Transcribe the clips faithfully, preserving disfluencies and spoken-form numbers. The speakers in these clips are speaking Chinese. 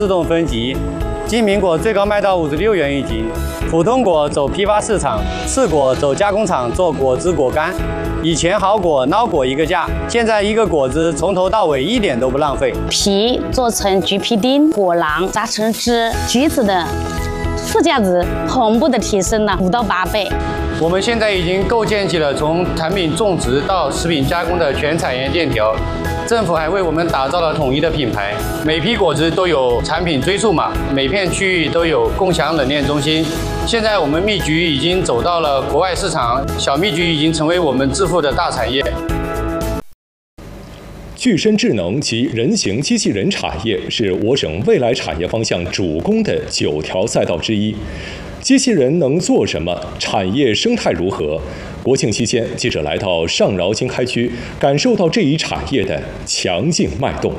自动分级，金苹果最高卖到五十六元一斤，普通果走批发市场，次果走加工厂做果汁果干。以前好果孬果一个价，现在一个果子从头到尾一点都不浪费。 皮做成橘皮丁，果囊榨成汁，橘子的附加值同步的提升了五到八倍。 我们现在已经构建起了从产品种植到食品加工的全产业链条。政府还为我们打造了统一的品牌，每批果汁都有产品追溯码，每片区域都有共享冷链中心。现在我们蜜橘已经走到了国外市场，小蜜橘已经成为我们致富的大产业。 具身智能及人形机器人产业是我省未来产业方向主攻的九条赛道之一。机器人能做什么？产业生态如何？国庆期间，记者来到上饶经开区，感受到这一产业的强劲脉动。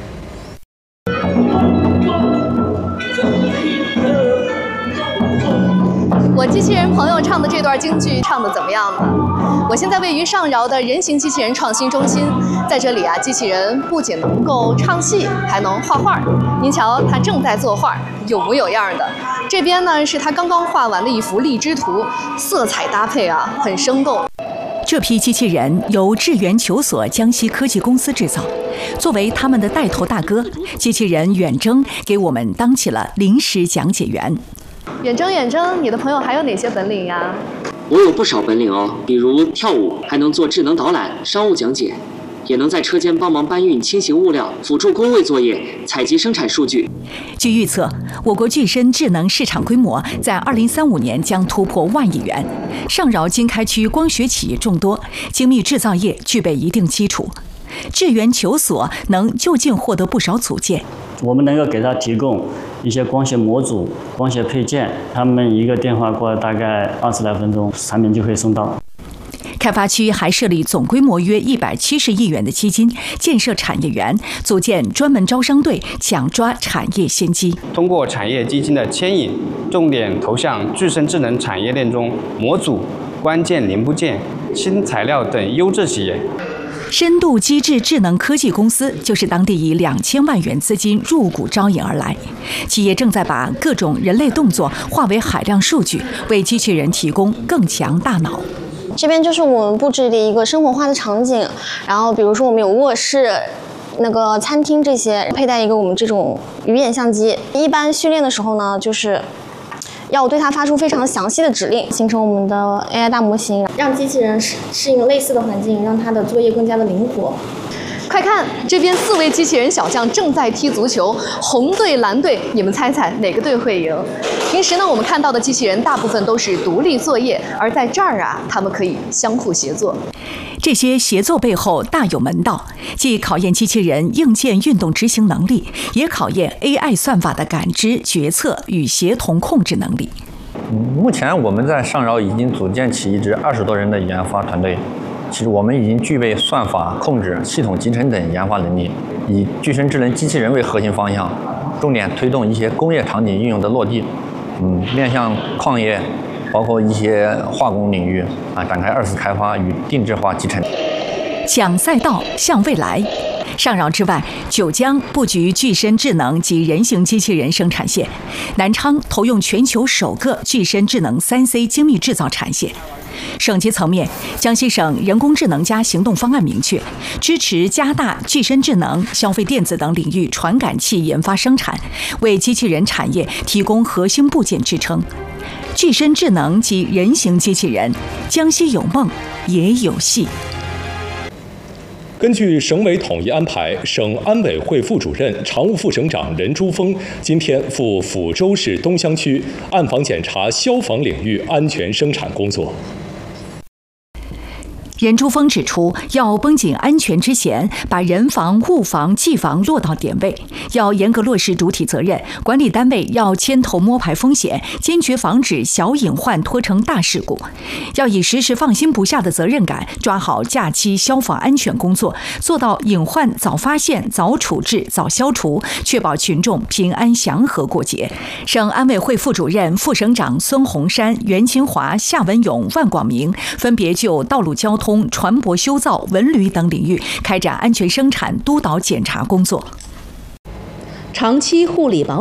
我机器人朋友唱的这段京剧唱得怎么样呢？我现在位于上饶的人形机器人创新中心，在这里啊，机器人不仅能够唱戏，还能画画。您瞧，它正在作画，有模有样的。这边呢是他刚刚画完的一幅荔枝图，色彩搭配啊很生动。 这批机器人由智源求索江西科技公司制造，作为他们的带头大哥，机器人远征给我们当起了临时讲解员。 远征远征，你的朋友还有哪些本领呀？ 我有不少本领哦，比如跳舞，还能做智能导览、商务讲解，也能在车间帮忙搬运轻型物料，辅助工位作业，采集生产数据。 据预测，我国具身智能市场规模在二零三五年将突破万亿元。上饶经开区光学企业众多，精密制造业具备一定基础。智源求索能就近获得不少组件。 我们能够给他提供一些光学模组、光学配件，他们一个电话过来大概二十来分钟，产品就可以送到。 开发区还设立总规模约一百七十亿元的基金，建设产业园，组建专门招商队，抢抓产业先机。 通过产业基金的牵引，重点投向具身智能产业链中模组、关键零部件、新材料等优质企业。 深度机智智能科技公司就是当地以两千万元资金入股招引而来，企业正在把各种人类动作化为海量数据，为机器人提供更强大脑。 这边就是我们布置的一个生活化的场景，然后比如说我们有卧室、那个餐厅这些，佩戴一个我们这种鱼眼相机。一般训练的时候呢，就是要对它发出非常详细的指令，形成我们的 A I 大模型，让机器人适适应类似的环境，让它的作业更加的灵活。 快看，这边四位机器人小将正在踢足球，红队蓝队，你们猜猜哪个队会赢？平时呢，我们看到的机器人大部分都是独立作业，而在这儿啊，他们可以相互协作。 这些协作背后大有门道，既考验机器人硬件运动执行能力，也考验 A I 算法的感知、决策与协同控制能力。 目前我们在上饶已经组建起一支二十多人的研发团队。其实我们已经具备算法控制、系统集成等研发能力，以具身智能机器人为核心方向，重点推动一些工业场景应用的落地，嗯，面向矿业，包括一些化工领域啊，展开二次开发与定制化集成。 抢赛道，向未来。上饶之外，九江布局具身智能及人形机器人生产线，南昌投用全球首个具身智能 三 C 精密制造产线。省级层面，江西省人工智能加行动方案明确，支持加大具身智能、消费电子等领域传感器研发生产，为机器人产业提供核心部件支撑。具身智能及人形机器人，江西有梦，也有戏。 根据省委统一安排，省安委会副主任、常务副省长任珠峰今天赴抚州市东乡区暗访检查消防领域安全生产工作。 任珠峰指出，要绷紧安全之弦，把人防、物防、技防落到点位，要严格落实主体责任，管理单位要牵头摸排风险，坚决防止小隐患拖成大事故，要以时时放心不下的责任感，抓好假期消防安全工作，做到隐患早发现、早处置、早消除，确保群众平安祥和过节。省安委会副主任、副省长孙洪山、袁清华、夏文勇、万广明分别就道路交通、船舶修造、文旅等领域开展安全生产督导检查工作。 长期护理保